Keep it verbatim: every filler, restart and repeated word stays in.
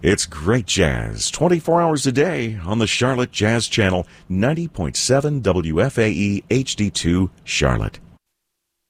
It's great jazz, twenty-four hours a day on the Charlotte Jazz Channel, ninety point seven W F A E H D two Charlotte.